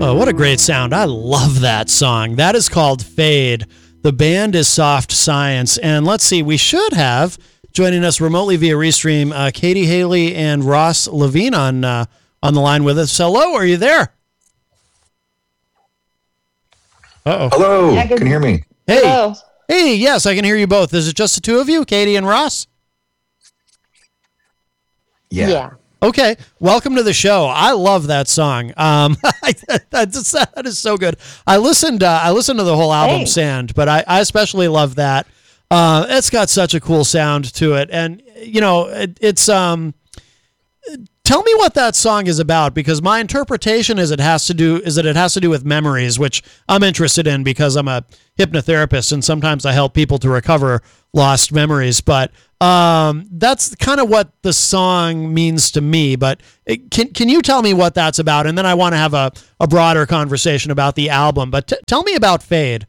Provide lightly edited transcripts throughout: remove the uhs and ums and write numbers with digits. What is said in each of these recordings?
Oh, what a great sound. I love that song. That is called Fade. The band is Soft Science. And let's see, we should have joining us remotely via Restream, Katie Haley and Ross Levine on the line with us. Hello, are you there? Uh-oh. Hello, can you hear me? Hey. Hello. Hey, yes, I can hear you both. Is it just the two of you, Katie and Ross? Yeah. Okay, welcome to the show. I love that song. That is so good. I listened to the whole album, Thanks. Sand, but I especially love that. It's got such a cool sound to it, and you know, it's Tell me what that song is about, because my interpretation is that it has to do with memories, which I'm interested in because I'm a hypnotherapist and sometimes I help people to recover lost memories. But that's kind of what the song means to me. But can you tell me what that's about? And then I want to have a broader conversation about the album. But tell me about Fade.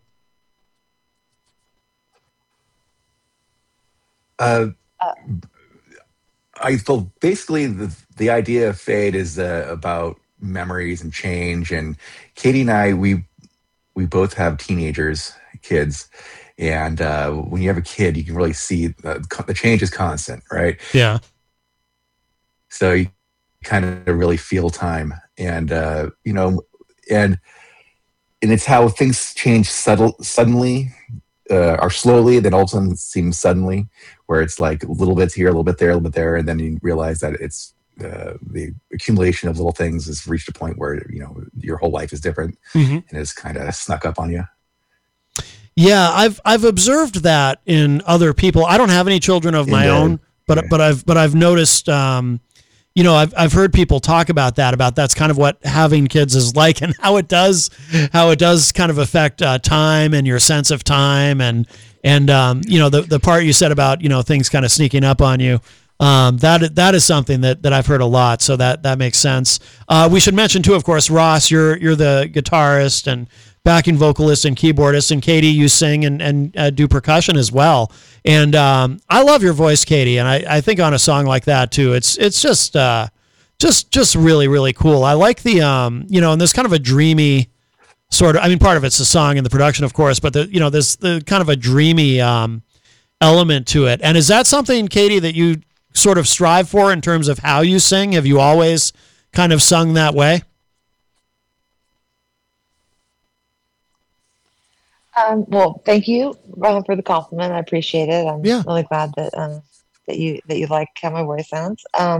Basically the idea of Fade is about memories and change. And Katie and I, we both have kids, and when you have a kid, you can really see the change is constant, right? Yeah. So you kind of really feel time, and and it's how things change suddenly. Or slowly, then all of a sudden it seems suddenly, where it's like little bits here, a little bit there, a little bit there, and then you realize that it's the accumulation of little things has reached a point where your whole life is different, and it's kind of snuck up on you. Yeah, I've observed that in other people. I don't have any children of my own, but I've noticed. I've heard people talk about that's kind of what having kids is like, and how it does kind of affect time and your sense of time, and the part you said about things kind of sneaking up on you. That is something that I've heard a lot, so that makes sense. We should mention too, of course, Ross, you're the guitarist and backing vocalist and keyboardist, and Katie, you sing and do percussion as well. And I love your voice, Katie, and I think on a song like that too, it's just really, really cool. I like the and there's kind of a dreamy sort of. I mean, part of it's the song and the production, of course, but there's the kind of a dreamy element to it. And is that something, Katie, that you sort of strive for in terms of how you sing? Have you always kind of sung that way? Well, thank you for the compliment. I appreciate it. I'm Yeah. really glad that you like how my voice sounds.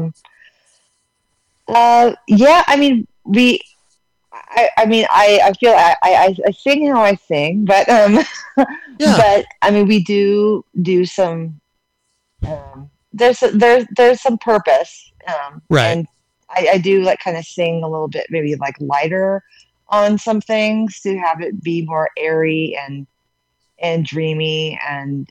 Yeah, I mean, I feel I sing how I sing, but Yeah. but I mean, we do some. There's some purpose, Right. and I do like kind of sing a little bit, maybe like lighter on some things to have it be more airy and dreamy, and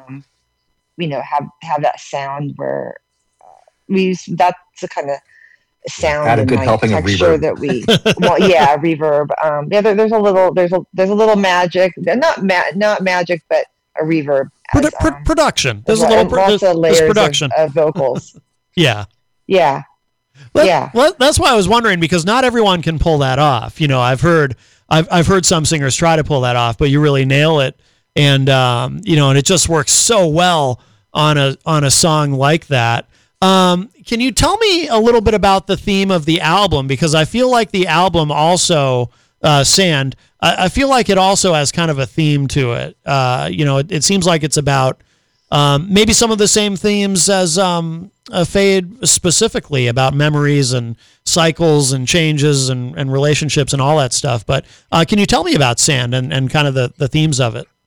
have that sound where that's the kind of sound Add a and good like helping of texture reverb. that we reverb. There's a little magic, not magic, but a reverb. Production. There's There's a little lots of layers production. of vocals. Yeah. Yeah. Well, that's why I was wondering, because not everyone can pull that off. I've heard some singers try to pull that off, but you really nail it, and and it just works so well on a song like that. Can you tell me a little bit about the theme of the album? Because I feel like the album also, Sand, I feel like it also has kind of a theme to it. It seems like it's about maybe some of the same themes as Fade, specifically about memories and cycles and changes and relationships and all that stuff. But can you tell me about Sand and kind of the themes of it?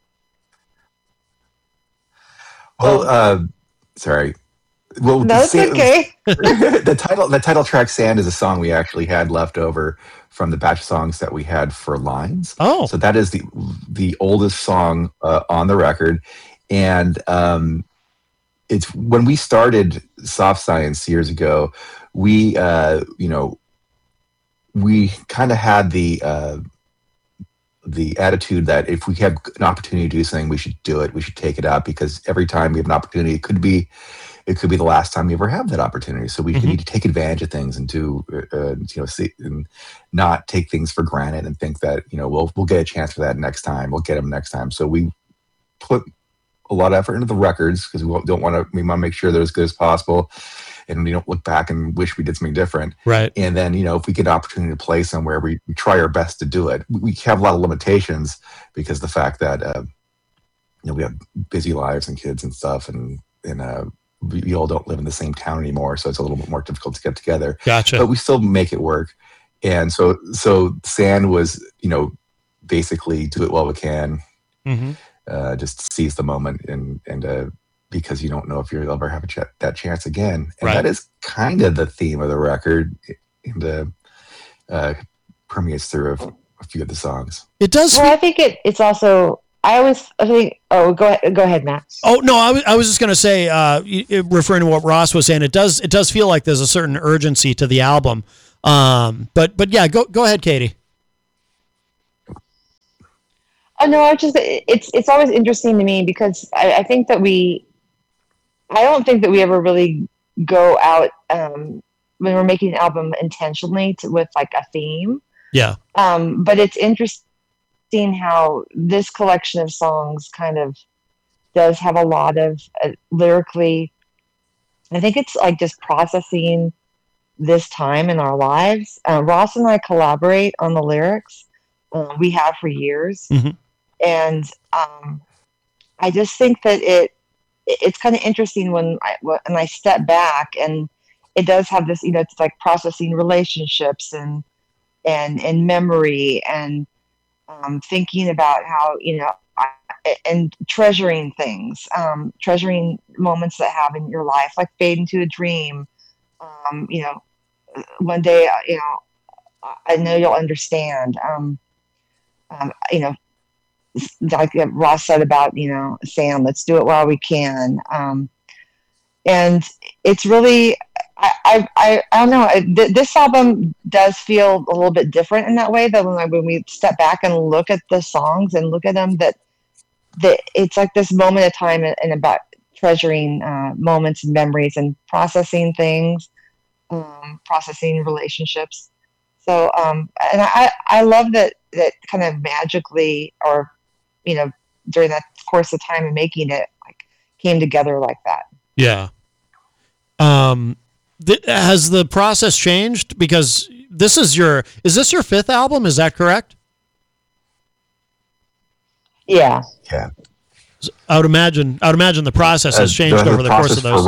Well, sorry. Well, No, it's okay. the title track "Sand" is a song we actually had left over from the batch of songs that we had for Lines. Oh, So that is the oldest song on the record, and it's when we started Soft Science years ago. We we kind of had the attitude that if we have an opportunity to do something, we should do it. We should take it up, because every time we have an opportunity, it it could be the last time we ever have that opportunity. So we need to take advantage of things and do, see and not take things for granted and think that, we'll get a chance for that next time. We'll get them next time. So we put a lot of effort into the records because we want to make sure they're as good as possible. And we don't look back and wish we did something different. Right. And then, if we get an opportunity to play somewhere, we try our best to do it. We have a lot of limitations because of the fact that, we have busy lives and kids and stuff. And we all don't live in the same town anymore. So it's a little bit more difficult to get together. Gotcha. But we still make it work. And so Sand was, basically do it while we can. Mm-hmm. Just seize the moment and because you don't know if you'll ever have that chance again. And that is kind of the theme of the record and permeates through a few of the songs. It does. Well, I think it's also, I think, go ahead, Matt. Oh, no, I was just going to say, referring to what Ross was saying, it does feel like there's a certain urgency to the album. But yeah, go ahead, Katie. Oh, no, it's always interesting to me because I think that I don't think that we ever really go out when we're making an album intentionally with like a theme. Yeah. But it's interesting how this collection of songs kind of does have a lot of lyrically. I think it's like just processing this time in our lives. Ross and I collaborate on the lyrics. We have for years. Mm-hmm. And I just think that it's kind of interesting when I step back, and it does have this, it's like processing relationships and memory and thinking about how, and treasuring things, treasuring moments that have in your life, like fade into a dream. One day, I know you'll understand, like Ross said about, Sam, let's do it while we can. And it's really, I don't know, this album does feel a little bit different in that way, that when we step back and look at the songs and look at them, that it's like this moment of time and about treasuring moments and memories and processing things, processing relationships. So, and I love that kind of magically, or, during that course of time and making it, like, came together like that. Yeah. Has the process changed? Because is this your fifth album? Is that correct? Yeah. Yeah. I would imagine the process has changed over the course of those.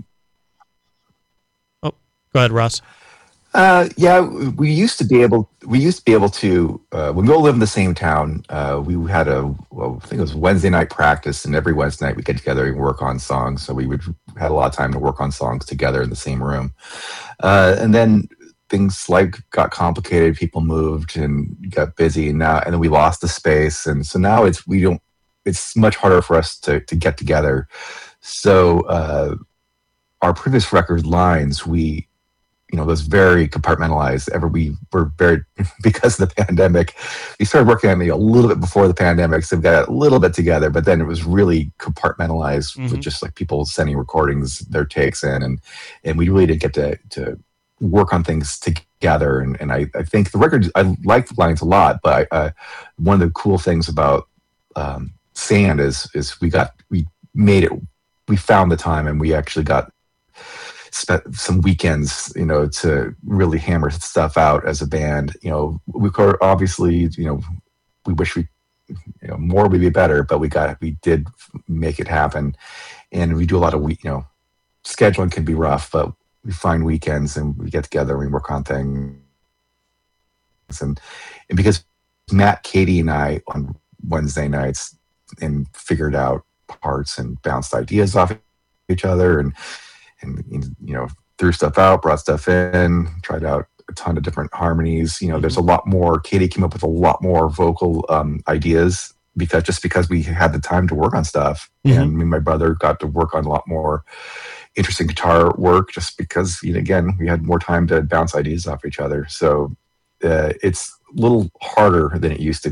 Oh, go ahead, Ross. Yeah, we used to be able to, when we all lived in the same town, we had I think it was Wednesday night practice, and every Wednesday night we get together and work on songs. So we had a lot of time to work on songs together in the same room. And then things got complicated, people moved and got busy, and then we lost the space. And so now it's much harder for us to get together. So, our previous record Lines, was very compartmentalized. We were very, because of the pandemic, we started working on it a little bit before the pandemic, so we got a little bit together, but then it was really compartmentalized with just like people sending recordings, their takes in, and we really didn't get to work on things together. And I think the record, I like Lines a lot, but one of the cool things about Sand is we found the time, and we actually spent some weekends, to really hammer stuff out as a band. We obviously, we wish more would be better, but we did make it happen. And we do a lot of scheduling can be rough, but we find weekends and we get together and we work on things. And because Matt, Katie, and I on Wednesday nights and figured out parts and bounced ideas off each other and threw stuff out, brought stuff in, tried out a ton of different harmonies. There's a lot more. Katie came up with a lot more vocal ideas because we had the time to work on stuff. Mm-hmm. And me and my brother got to work on a lot more interesting guitar work just because, again, we had more time to bounce ideas off each other. So it's a little harder than it used to be,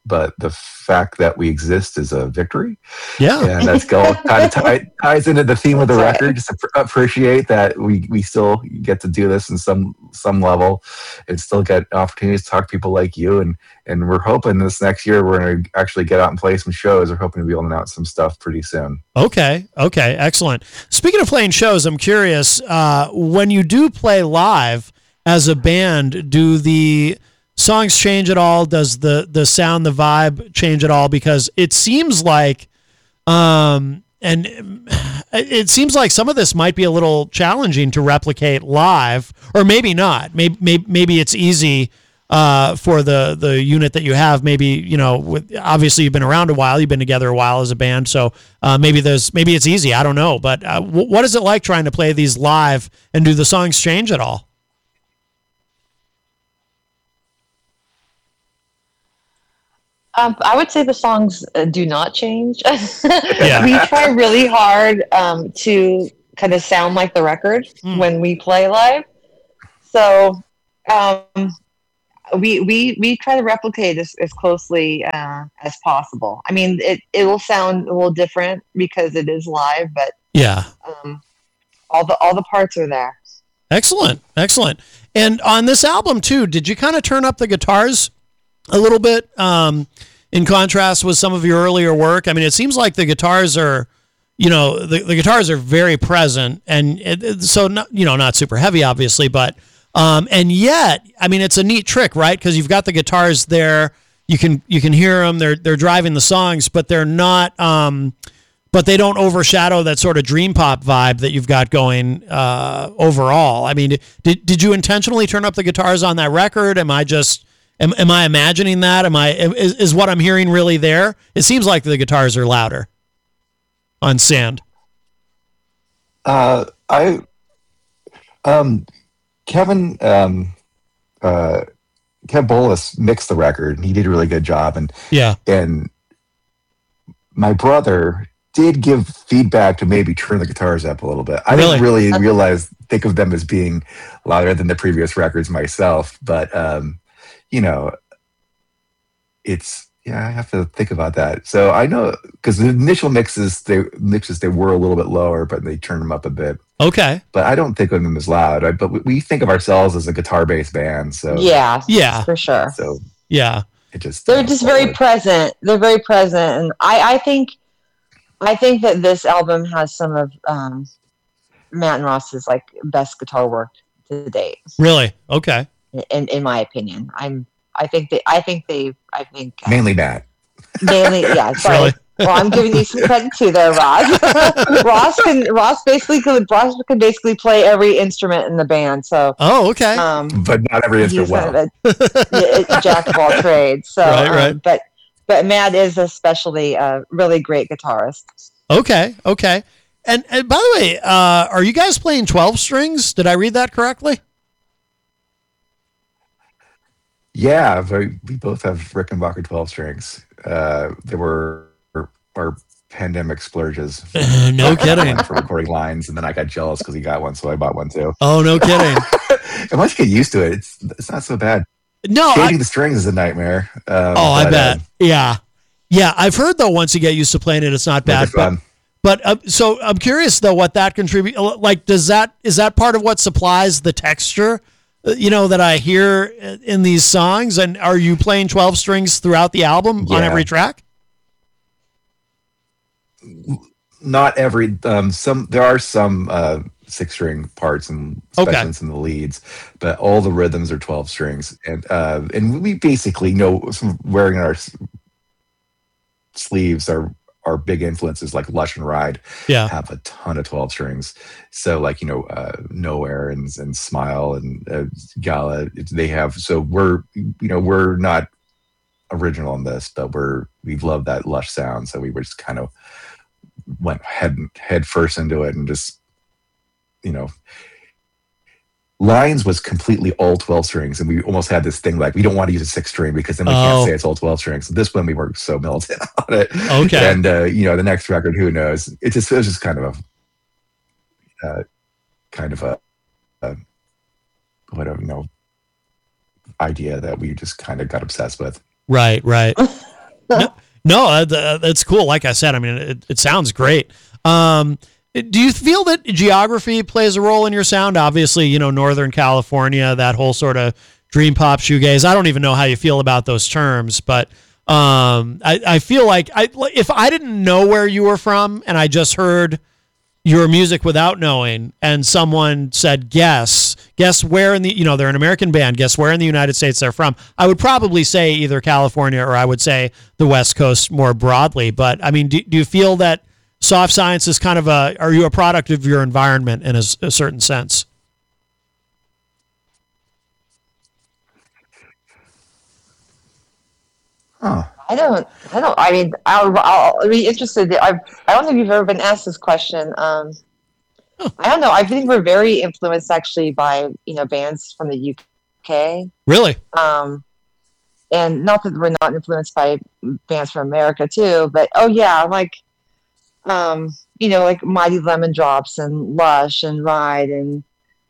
but the fact that we exist is a victory. Yeah. And that's kind of ties into the theme of the That's record. Just to appreciate that we still get to do this in some level, and still get opportunities to talk to people like you. And we're hoping this next year we're going to actually get out and play some shows. We're hoping to be able to announce some stuff pretty soon. Okay, excellent. Speaking of playing shows, I'm curious, when you do play live as a band, do the songs change at all? Does the sound, the vibe change at all? Because it seems like, and it seems like some of this might be a little challenging to replicate live, or maybe not. Maybe it's easy for the unit that you have. Maybe, obviously you've been around a while, you've been together a while as a band, so maybe it's easy. I don't know, but what is it like trying to play these live, and do the songs change at all? I would say the songs do not change. Yeah. We try really hard to kind of sound like the record when we play live. So we try to replicate as closely as possible. I mean, it will sound a little different because it is live, but yeah, all the parts are there. Excellent. And on this album too, did you kind of turn up the guitars a little bit in contrast with some of your earlier work? I mean, it seems like the guitars are, the guitars are very present, and so not super heavy, obviously, but and yet, I mean, it's a neat trick, right? Because you've got the guitars there, you can hear them, they're driving the songs, but they're not, but they don't overshadow that sort of dream pop vibe that you've got going overall. I mean, did you intentionally turn up the guitars on that record? Am I imagining that? Is what I'm hearing really there? It seems like the guitars are louder on Sand. Kevin Bolus mixed the record, and he did a really good job. And my brother did give feedback to maybe turn the guitars up a little bit. I didn't really think of them as being louder than the previous records myself, but I have to think about that. So I know, because the initial mixes they were a little bit lower, but they turned them up a bit. Okay. But I don't think of them as loud. But we think of ourselves as a guitar-based band. So yeah, for sure. So yeah, they're just very present. They're very present, and I think that this album has some of Matt and Ross's best guitar work to date. Really? Okay. In my opinion, mainly Matt. Mainly, yeah. Sorry. Really? Well, I'm giving you some credit too, there, Ross. Ross can basically play every instrument in the band. So. Oh, okay. But not every instrument well. A jack of all trades. So, right. But Matt is especially a really great guitarist. Okay. And by the way, are you guys playing 12 strings? Did I read that correctly? Yeah, we both have Rickenbacker 12 strings. They were our pandemic splurges. No kidding. For recording lines, and then I got jealous because he got one, so I bought one too. Oh, no kidding. And once you get used to it, it's not so bad. No, changing the strings is a nightmare. I bet. Yeah. I've heard though, once you get used to playing it, it's not bad. But so I'm curious though, what that contributes. Like, is that part of what supplies the texture? That I hear in these songs, and are you playing 12 strings throughout the album on every track? Not every. There are some 6-string parts, and especially in the leads, but all the rhythms are 12 strings, and we basically know wearing our sleeves our big influences like Lush and Ride have a ton of 12 strings. So Nowhere and Smile and Gala, they have. So we're not original in this, but we love that Lush sound. So we were just kind of went head first into it, and just Lions was completely all 12 strings, and we almost had this thing like we don't want to use a 6-string because then we can't say it's all 12 strings. So this one we were so militant on it. Okay. And the next record, who knows? It was just kind of a whatever idea that we just kind of got obsessed with. Right. No, that's cool. Like I said, I mean, it sounds great. Do you feel that geography plays a role in your sound? Obviously, Northern California, that whole sort of dream pop shoegaze. I don't even know how you feel about those terms, but I feel like if I didn't know where you were from and I just heard your music without knowing, and someone said, guess where in the, they're an American band, guess where in the United States they're from, I would probably say either California or I would say the West Coast more broadly. But I mean, do you feel that Soft Science is kind of are you a product of your environment in a certain sense? Huh. I mean, I'll be interested. I don't think you've ever been asked this question. I don't know. I think we're very influenced actually by, bands from the UK. Really? And not that we're not influenced by bands from America too, but like Mighty Lemon Drops and Lush and Ride and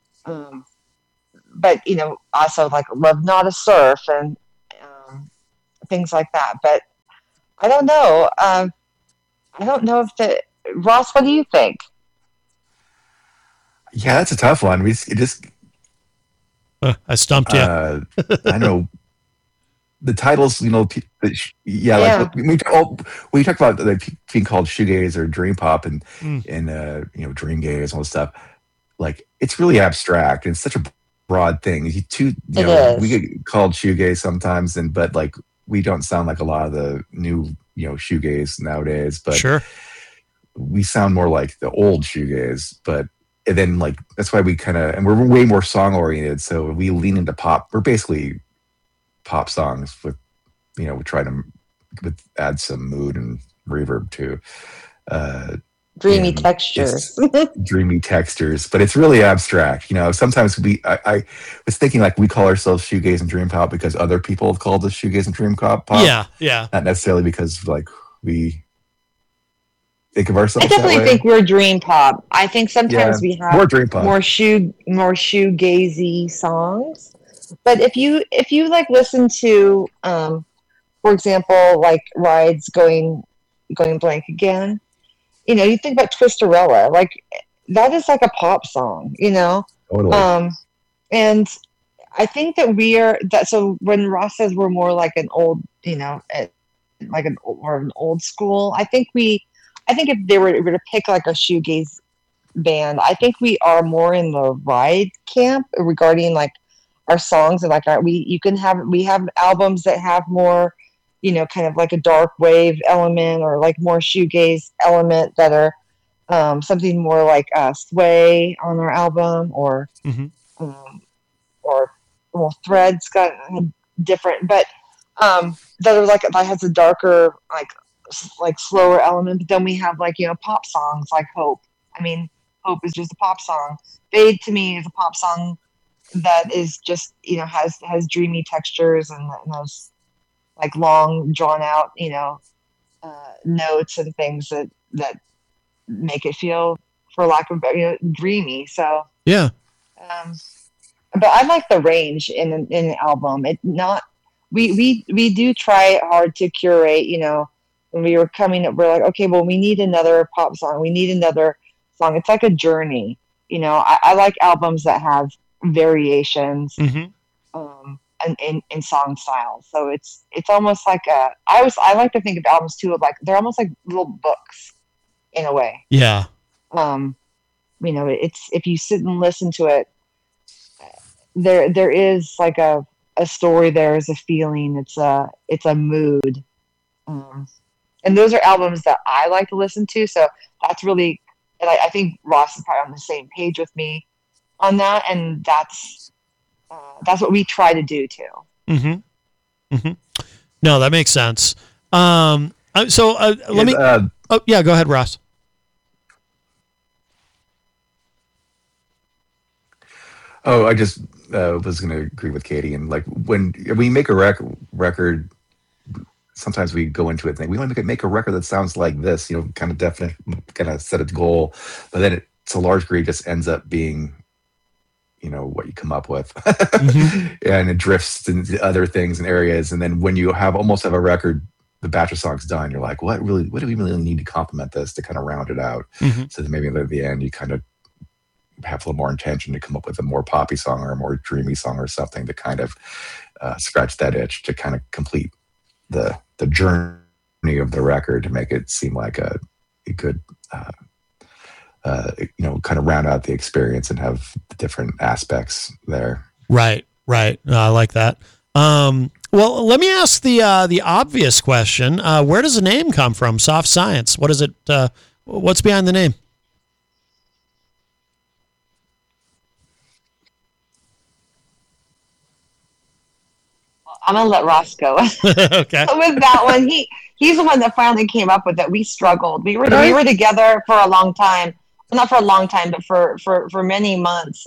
but also like Love Not a Surf and things like that. But I don't know. I don't know if Ross, what do you think? Yeah, that's a tough one. I stumped you. I know the titles. Like we talk about being called shoegaze or dream pop and dream gaze and all this stuff. Like it's really abstract and it's such a broad thing. We get called shoegaze sometimes, but like we don't sound like a lot of the new shoegaze nowadays. But sure, we sound more like the old shoegaze. But and then like that's why we and we're way more song oriented. So we lean into pop. We're basically pop songs with we try to add some mood and reverb to dreamy textures. Dreamy textures, but it's really abstract. Sometimes I was thinking like we call ourselves shoegaze and dream pop because other people have called us shoegaze and dream pop. Yeah. Not necessarily because like we think of ourselves. I definitely think we're dream pop. I think sometimes we have more dream pop, more shoegazy songs. But if you like listen to, for example, like Ride's going blank again. You think about Twisterella, like that is like a pop song, Totally. And I think that so when Ross says we're more like an old, like an old school, I think if they were to pick like a shoegaze band, I think we are more in the Ride camp regarding like our songs and like we have albums that have more, kind of like a dark wave element or like more shoegaze element that are something more like Sway on our album or Threads got different, but that are like that has a darker like slower element. But then we have like pop songs like Hope. I mean, Hope is just a pop song. Fade to me is a pop song that is just has dreamy textures and those like long drawn out notes and things that make it feel, for lack of better, dreamy. So yeah. But I like the range in an album. We do try hard to curate. When we were coming up, we're like, okay, well, we need another pop song. We need another song. It's like a journey. I like albums that have variations in song style. So it's almost like I like to think of albums too, of like they're almost like little books in a way. Yeah. It's if you sit and listen to it, there is like a story, there is a feeling, it's a mood. And those are albums that I like to listen to. So that's really, and I think Ross is probably on the same page with me on that. And that's what we try to do too. No, that makes sense. Let me. Go ahead, Ross. I just was going to agree with Katie, and like when we make a record, sometimes we go into it thinking we want to make a record that sounds like this, kind of definite, kind of set a goal, but then it to a large degree just ends up being, what you come up with, and it drifts into other things and areas, and then when you almost have a record the batch of songs done, you're like, what do we really need to complement this to kind of round it out? Mhm. So that maybe at the end you kind of have a little more intention to come up with a more poppy song or a more dreamy song or something to kind of scratch that itch to kind of complete the journey of the record, to make it seem like a good kind of round out the experience and have the different aspects there. Right. No, I like that. Well, let me ask the obvious question. Where does the name come from? Soft Science. What is it? What's behind the name? I'm gonna let Ross go. Okay. With that one. He's the one that finally came up with it. We struggled. We were together for a long time. Well, not for a long time, but for many months.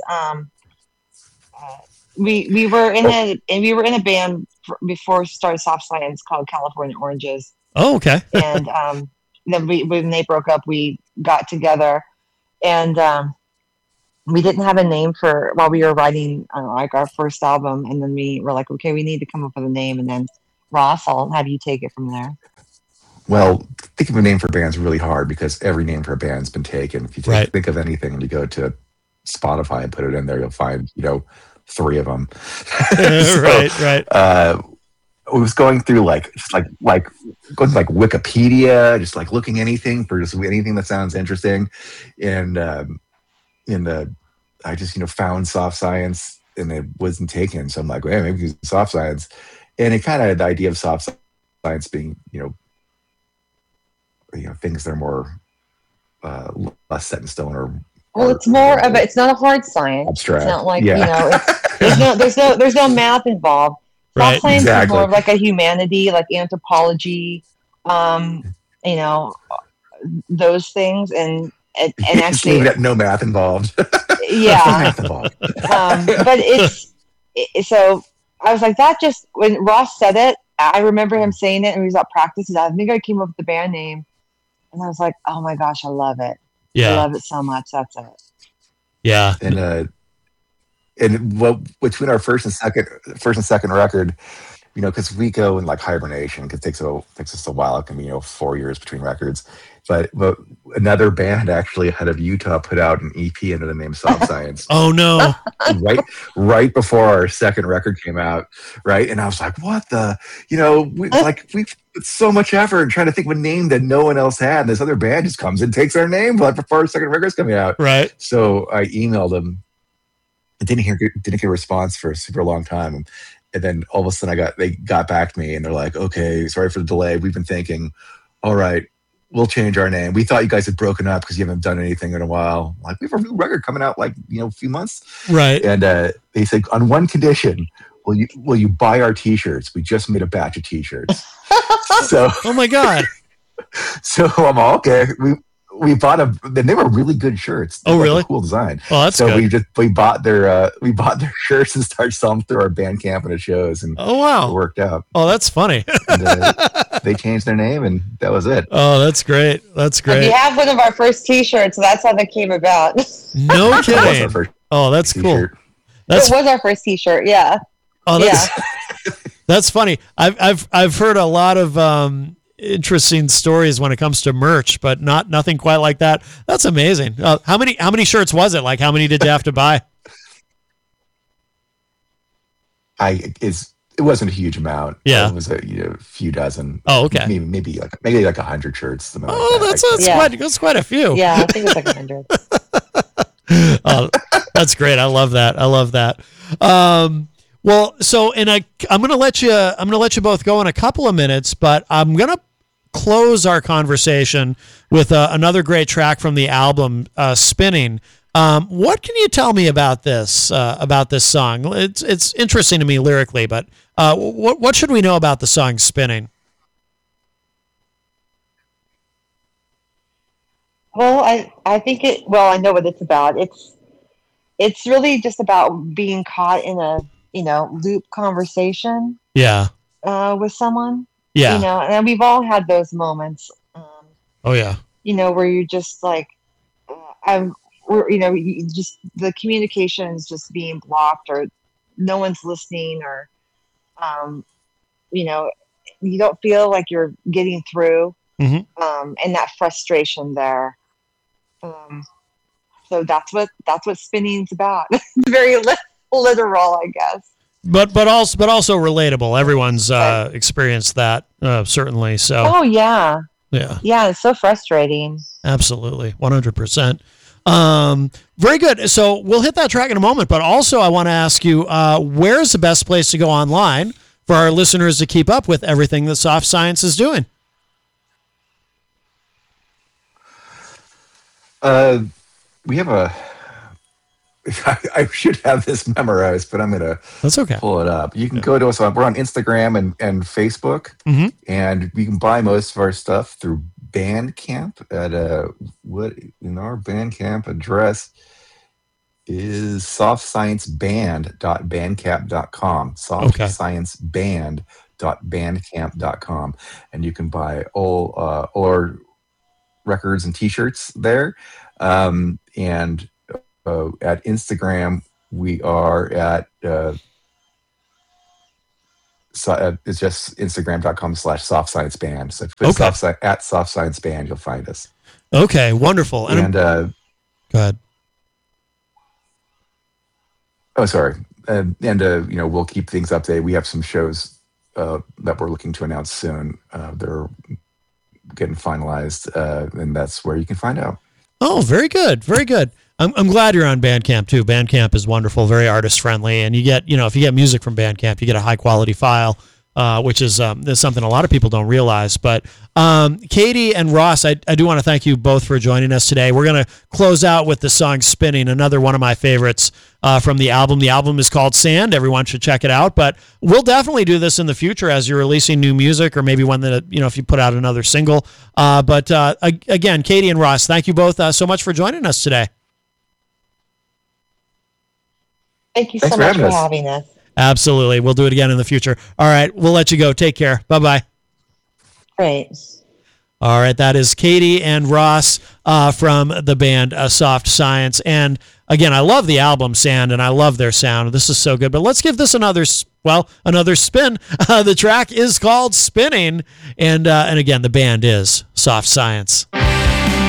We were in a band before we started Soft Science called California Oranges. Oh, okay. And then when they broke up, we got together, and we didn't have a name while we were writing like our first album, and then we were like, okay, we need to come up with a name, and then Ross, I'll have you take it from there. Well, think of a name for a band is really hard because every name for a band's been taken. If you think of anything and you go to Spotify and put it in there, you'll find 3 of them. Right. I was going through going to Wikipedia, just like looking anything that sounds interesting, and I just found Soft Science and it wasn't taken, so I'm like, hey, maybe use Soft Science, and it kind of the idea of Soft Science being things that are more less set in stone it's more of it's not a hard science. Abstract. It's not like there's no math involved. Soft science is more of like a humanity, like anthropology, those things, and actually no math involved. Yeah. No math involved. But so I was like, that just, when Ross said it, I remember him saying it and he was at practice. I think I came up with the band name, and I was like, oh my gosh, I love it. Yeah. I love it so much. That's it. Yeah. And between our first and second record, because we go in like hibernation, because it takes us a while. It can be 4 years between records. But another band actually out of Utah put out an EP under the name Soft Science. Oh no! right before our second record came out, right? And I was like, what the? We've put so much effort in trying to think of a name that no one else had. And this other band just comes and takes our name right before our second record's coming out. Right. So I emailed them. I didn't get a response for a super long time. And then all of a sudden they got back to me and they're like, okay, sorry for the delay. We've been thinking, all right, we'll change our name. We thought you guys had broken up because you haven't done anything in a while. Like, we have a new record coming out a few months. Right. And they said, on one condition, will you buy our t-shirts? We just made a batch of t-shirts. So, oh my God. So I'm all, okay. We bought and they were really good shirts. Oh, really? Cool design. Oh, that's so good. we bought their shirts and started selling them through our Bandcamp and at shows, and oh wow, it worked out. Oh, that's funny. And, they changed their name, and that was it. Oh, that's great. That's great. We have one of our first T-shirts, so that's how that came about. No kidding. Oh, that's t-shirt. Cool. It was our first T-shirt. Yeah. Oh, that's funny. I've heard a lot of interesting stories when it comes to merch, but nothing quite like that. That's amazing. How many shirts was it? Like, how many did you have to buy? It wasn't a huge amount. Yeah, it was a few dozen. Oh, okay. Maybe like 100 shirts. That's quite a few. Yeah, I think it was like 100. Oh, that's great. I love that. Well, so I'm gonna let you both go in a couple of minutes, but I'm gonna close our conversation with another great track from the album, "Spinning." What can you tell me about this song? It's interesting to me lyrically, but what should we know about the song "Spinning"? Well, I think I know what it's about. It's really just about being caught in a loop conversation. Yeah. With someone. Yeah. And we've all had those moments. Oh yeah. Where you're just like, just the communication is just being blocked, or no one's listening, or, you don't feel like you're getting through, Mhm. and that frustration there. So that's what spinning's about. It's very literal, I guess. But also relatable. Everyone's experienced that, certainly. So. Oh yeah. Yeah. Yeah, it's so frustrating. Absolutely, 100%. Very good. So we'll hit that track in a moment, but also I want to ask you, where's the best place to go online for our listeners to keep up with everything that Soft Science is doing? We have I should have this memorized, but I'm going That's okay. to pull it up. You can go to us. We're on Instagram and Facebook, and you can buy most of our stuff through Bandcamp at our Bandcamp address is softscienceband.bandcamp.com. Softscienceband.bandcamp.com, and you can buy all our records and T-shirts there. And at Instagram, we are at it's just instagram.com/softscienceband. So if you put at Soft Science Band, you'll find us. Okay, wonderful. And go ahead. Oh, sorry. We'll keep things updated. We have some shows that we're looking to announce soon. They're getting finalized, and that's where you can find out. Oh, very good. Very good. I'm glad you're on Bandcamp too. Bandcamp is wonderful, very artist friendly, and you get, if you get music from Bandcamp, you get a high quality file, which is something a lot of people don't realize. But Katie and Ross, I do want to thank you both for joining us today. We're going to close out with the song "Spinning," another one of my favorites from the album. The album is called Sand. Everyone should check it out. But we'll definitely do this in the future as you're releasing new music, or maybe when if you put out another single. But again, Katie and Ross, thank you both so much for joining us today. Thank you so much for having us. Absolutely. We'll do it again in the future. All right. We'll let you go. Take care. Bye-bye. Great. All right. That is Katie and Ross from the band Soft Science. And again, I love the album Sand, and I love their sound. This is so good. But let's give this another spin. The track is called Spinning. And again, the band is Soft Science.